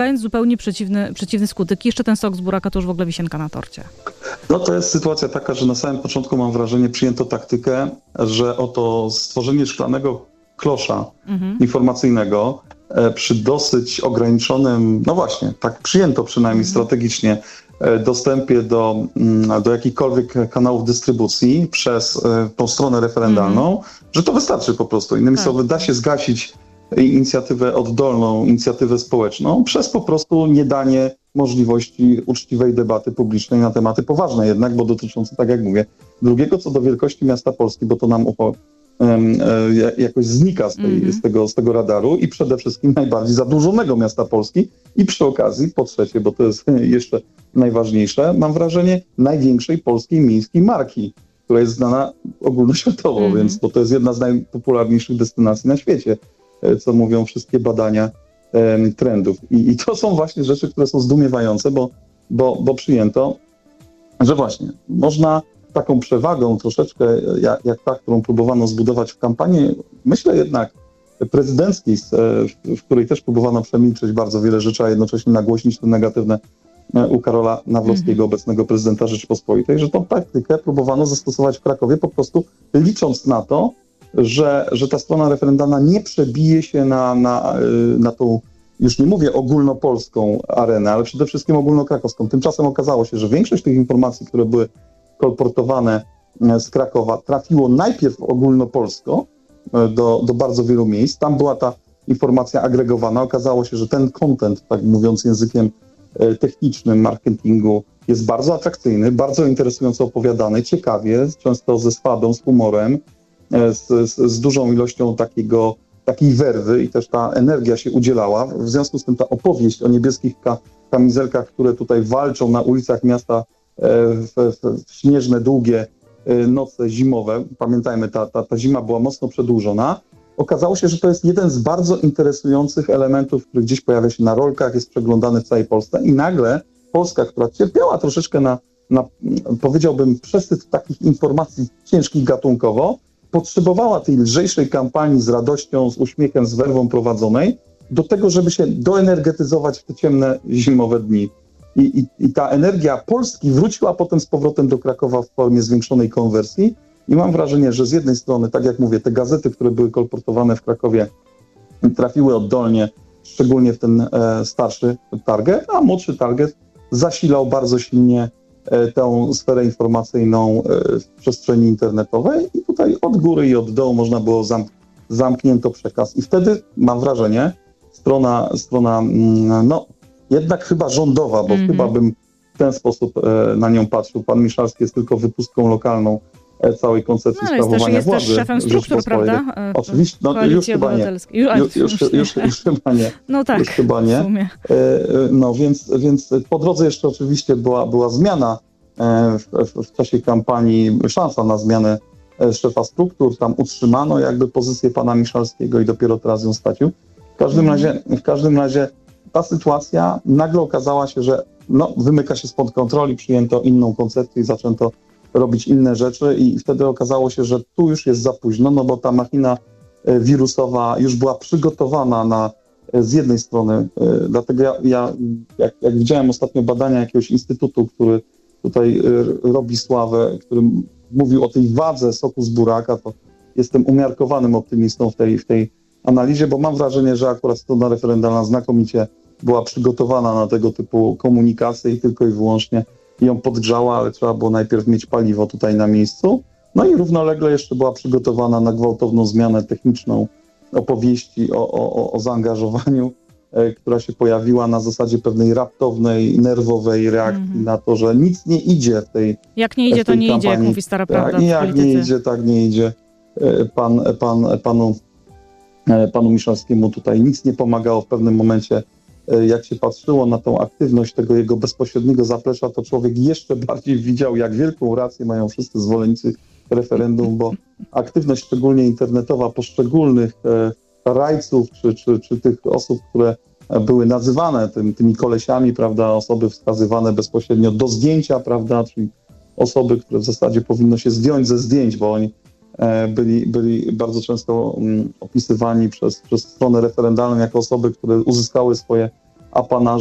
zupełnie przeciwny skutek. Jeszcze ten sok z buraka to już w ogóle wisienka na torcie. No to jest sytuacja taka, że na samym początku mam wrażenie przyjęto taktykę, że oto stworzenie szklanego klosza informacyjnego przy dosyć ograniczonym, no właśnie, tak przyjęto przynajmniej strategicznie, dostępie do jakichkolwiek kanałów dystrybucji przez tą stronę referendalną, że to wystarczy po prostu. Innymi słowy, da się zgasić inicjatywę oddolną, inicjatywę społeczną przez po prostu niedanie możliwości uczciwej debaty publicznej na tematy poważne jednak, bo dotyczące, tak jak mówię, drugiego co do wielkości miasta Polski, bo to nam jakoś znika z tego radaru i przede wszystkim najbardziej zadłużonego miasta Polski i przy okazji, po trzecie, bo to jest jeszcze najważniejsze, mam wrażenie największej polskiej miejskiej marki, która jest znana ogólnoświatowo, więc bo to jest jedna z najpopularniejszych destynacji na świecie, co mówią wszystkie badania trendów. I to są właśnie rzeczy, które są zdumiewające, bo przyjęto, że właśnie można taką przewagą troszeczkę, jak ta, którą próbowano zbudować w kampanii, myślę jednak prezydenckiej, w której też próbowano przemilczeć bardzo wiele rzeczy, a jednocześnie nagłośnić te negatywne u Karola Nawrockiego, obecnego prezydenta Rzeczypospolitej, że tą taktykę próbowano zastosować w Krakowie, po prostu licząc na to, że ta strona referendalna nie przebije się na tą, już nie mówię ogólnopolską arenę, ale przede wszystkim ogólnokrakowską. Tymczasem okazało się, że większość tych informacji, które były kolportowane z Krakowa, trafiło najpierw ogólnopolsko do bardzo wielu miejsc. Tam była ta informacja agregowana. Okazało się, że ten content, tak mówiąc językiem technicznym marketingu, jest bardzo atrakcyjny, bardzo interesująco opowiadany, ciekawie, często ze swadą, z humorem, z dużą ilością takiej werwy i też ta energia się udzielała. W związku z tym ta opowieść o niebieskich kamizelkach, które tutaj walczą na ulicach miasta w śnieżne, długie noce zimowe, pamiętajmy, ta zima była mocno przedłużona, okazało się, że to jest jeden z bardzo interesujących elementów, który gdzieś pojawia się na rolkach, jest przeglądany w całej Polsce i nagle Polska, która cierpiała troszeczkę na powiedziałbym, przesyt takich informacji ciężkich gatunkowo, potrzebowała tej lżejszej kampanii z radością, z uśmiechem, z werwą prowadzonej do tego, żeby się doenergetyzować w te ciemne, zimowe dni. I ta energia Polski wróciła potem z powrotem do Krakowa w formie zwiększonej konwersji i mam wrażenie, że z jednej strony, tak jak mówię, te gazety, które były kolportowane w Krakowie, trafiły oddolnie, szczególnie w ten starszy target, a młodszy target zasilał bardzo silnie tę sferę informacyjną w przestrzeni internetowej i tutaj od góry i od dołu można było zamknięto przekaz. I wtedy mam wrażenie, strona no jednak chyba rządowa, bo chyba bym w ten sposób na nią patrzył. Pan Miszalski jest tylko wypustką lokalną całej koncepcji sprawowania władzy. Jest też szefem struktur, prawda? Oczywiście, no już chyba nie. Już chyba nie. No tak, już chyba nie. W sumie. No więc po drodze jeszcze oczywiście była zmiana w czasie kampanii, szansa na zmianę szefa struktur. Tam utrzymano jakby pozycję pana Miszalskiego i dopiero teraz ją stracił. W każdym razie ta sytuacja nagle okazała się, że wymyka się spod kontroli, przyjęto inną koncepcję i zaczęto robić inne rzeczy i wtedy okazało się, że tu już jest za późno, no bo ta machina wirusowa już była przygotowana z jednej strony, dlatego ja jak widziałem ostatnio badania jakiegoś instytutu, który tutaj robi sławę, który mówił o tej wadze soku z buraka, to jestem umiarkowanym optymistą w tej analizie, bo mam wrażenie, że akurat strona referendalna znakomicie była przygotowana na tego typu komunikację i tylko i wyłącznie ją podgrzała, ale trzeba było najpierw mieć paliwo tutaj na miejscu. No i równolegle jeszcze była przygotowana na gwałtowną zmianę techniczną opowieści o zaangażowaniu, która się pojawiła na zasadzie pewnej raptownej, nerwowej reakcji na to, że nic nie idzie w tej Jak nie idzie, to nie idzie, jak mówi stara prawda w jak nie idzie, tak nie idzie. Panu Miszalskiemu tutaj nic nie pomagało w pewnym momencie. Jak się patrzyło na tą aktywność tego jego bezpośredniego zaplecza, to człowiek jeszcze bardziej widział, jak wielką rację mają wszyscy zwolennicy referendum, bo aktywność szczególnie internetowa poszczególnych rajców czy tych osób, które były nazywane tymi kolesiami, prawda, osoby wskazywane bezpośrednio do zdjęcia, prawda, czyli osoby, które w zasadzie powinno się zdjąć ze zdjęć, bo oni byli bardzo często opisywani przez stronę referendalną jako osoby, które uzyskały swoje apanażu